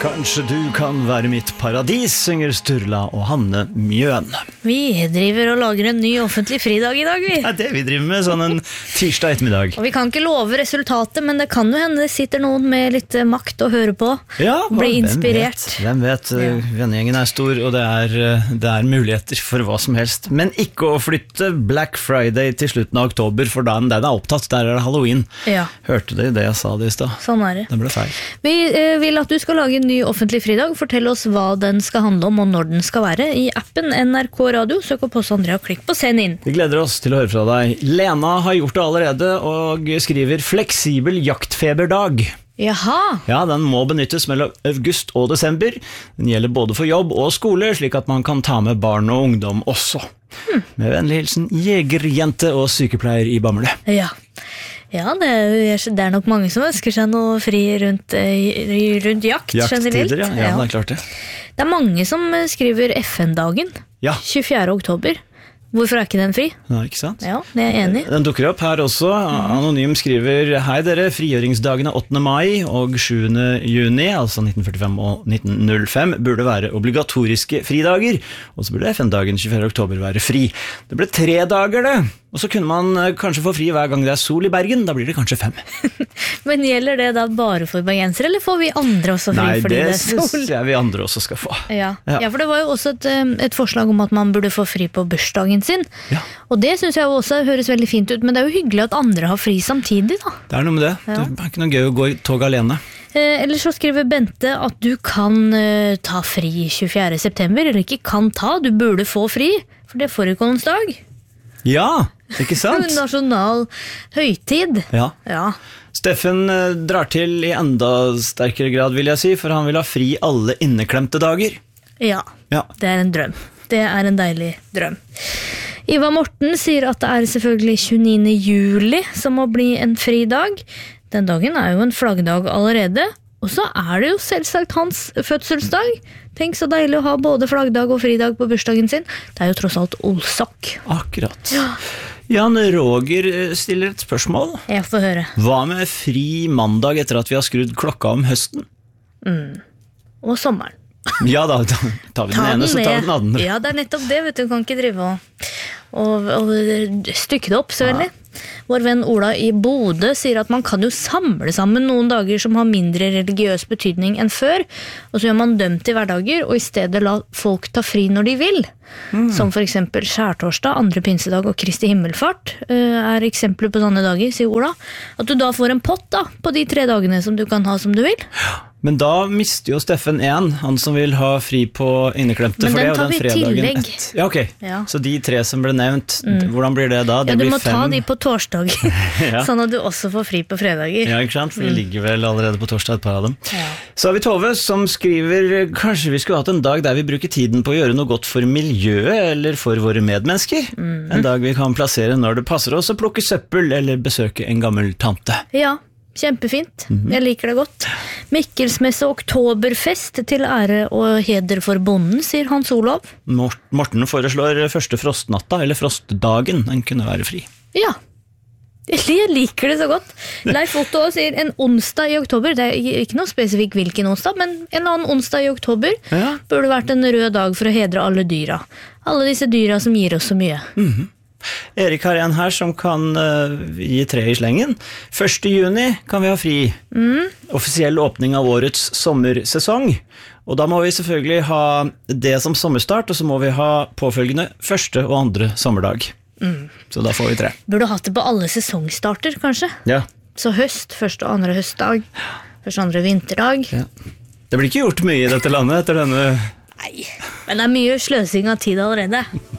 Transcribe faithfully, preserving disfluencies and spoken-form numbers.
Kanskje du kan være mitt paradis, synger Sturla og Hanne Mjøen. Vi driver og lager en ny offentlig fridag i dag, vi. Det er det vi driver med, sånn en tirsdag ettermiddag. Og vi kan ikke love resultatet, men det kan jo hende det sitter noen med litt makt å høre på. Ja, bli inspirert. Hvem vet, hvem vet. Vennegjengen er stor, og det er, det er muligheter for hva som helst. Men ikke å flytte Black Friday til slutten av oktober, for da den er opptatt, der er det Halloween. Ja. Hørte du det jeg sa det i sted? Sånn er det. Det ble feil. Vi eh, vil at du skal lage en ny offentlig fridag. Fortell oss hva den skal handle om og når den skal være. I appen N R K Radio, søk opp hos Andrea og klikk på send inn. Vi gleder oss til å høre fra deg. Lena har gjort det allerede og skriver fleksibel jaktfeberdag. Jaha. Ja, den må benyttes mellom august og desember. Den gjelder både for jobb og skole, slik at man kan ta med barn og ungdom også. Hmm. Med vennlig hilsen jegerjente og sykepleier i Bamble. Ja. Ja, det er, det er nok mange som ønsker seg noe fri rundt, rundt jakt. Jakttider, ja. Ja, det er klart det. Det er mange som skriver F N-dagen, ja. tjuefjerde oktober. Hvorfor er ikke den fri? Ja, ikke sant? Ja, det er jeg enig. Den dukker opp her også. Anonym skriver: Hei dere, frigjøringsdagene åttende mai og sjuende juni, altså nitten førtifem og nitten null fem, burde være obligatoriske fridager, og så burde F N-dagen tjuefjerde oktober være fri. Det ble tre dager det, og så kunne man kanskje få fri hver gang det er sol i Bergen, da blir det kanskje fem. Men gjelder det da bare for bergensere, eller får vi andre også fri? Nei, fordi det, det er sol? synes jeg vi andre også skal få. Ja. Ja. Ja, for det var jo også et, et forslag om at man burde få fri på bursdagen sin. Ja. Og det synes jeg også høres veldig fint ut, men det er jo hyggelig at andre har fri samtidig da. Det er noe med det. Ja. Det er ikke noe gøy å gå i tog alene. Eh, eller så skriver Bente at du kan eh, ta fri tjuefjerde september, eller ikke kan ta, du burde få fri, for det får ikke noens dag. Ja, ikke sant? Nasjonal høytid. Ja. Ja. Steffen eh, drar til i enda sterkere grad, vil jeg si, for han vil ha fri alle inneklemte dager. Ja, Ja. det er en drøm. Det er en deilig drøm. Ivar Morten sier at det er selvfølgelig tjueniende juli som må bli en fridag. Den dagen er jo en flaggdag allerede, og så er det jo selvsagt hans fødselsdag. Tenk så deilig å ha både flaggdag og fridag på bursdagen sin. Det er jo tross alt Olsak. Akkurat. Ja. Jan Roger stiller et spørsmål. Jeg får høre. Hva med fri mandag etter at vi har skrudd klokka om høsten? Mm. Og sommeren. Ja da, da tar vi den Ta ene, den så tar vi med. den andre. Ja, det er nettopp det, vet du. Du kan ikke drive og, og, og stykke det opp så veldig. Vår venn Ola i Bodø sier at man kan jo samle sammen noen dager som har mindre religiøs betydning enn før, og så gjør man dem til hverdager, og i stedet la folk ta fri når de vil. Mm. Som for eksempel skjærtorsdag, andre pinsedag og Kristi himmelfart er eksempler på sånne dager, sier Ola. At du da får en pott da, på de tre dagene som du kan ha som du vil. Men da mister jo Steffen en, han som vil ha fri på inneklemte. Men for den det er jo tar den vi fredagen tillegg. ett. Ja, ok. Ja. Så de tre som ble nevnt, mm. hvordan blir det da? Det Ja, du blir må fem. ta de på torsdag, Ja. sånn at du også får fri på fredager. Ja, ikke sant? For de ligger vel allerede på torsdag, et par av dem. Ja. Så har vi Tove som skriver: kanskje vi skulle hatt en dag der vi bruker tiden på å gjøre noe godt for miljøet eller for våre medmennesker. Mm. En dag vi kan plassere når det passer oss å plukke søppel eller besøke en gammel tante. Ja, kjempefint. Mm-hmm. Jeg liker det godt. Mikkelsmesse oktoberfest til ære og heder for bonden, sier Hans Olav. Morten foreslår første frostnatta, eller frostdagen, den kunne være fri. Ja, jeg liker det så godt. Leif Otto sier en onsdag i oktober, det er ikke noe spesifikk hvilken onsdag, men en annen onsdag i oktober ja. burde vært en rød dag for å hedre alle dyra. Alle disse dyra som gir oss så mye. Mhm. Erik har en her som kan uh, gi tre i slengen. første juni kan vi ha fri. Mm. Offisiell åpning av årets sommersesong. Og da må vi selvfølgelig ha det som sommerstart, og så må vi ha påfølgende første og andre sommerdag. Mm. Så da får vi tre. Burde hatt det på alle sesongstarter, kanskje? Ja. Så høst, første og andre høstdag. Første og andre vinterdag. Ja. Det blir ikke gjort mye i dette landet etter denne... Nei, men det er mye sløsing av tid allerede.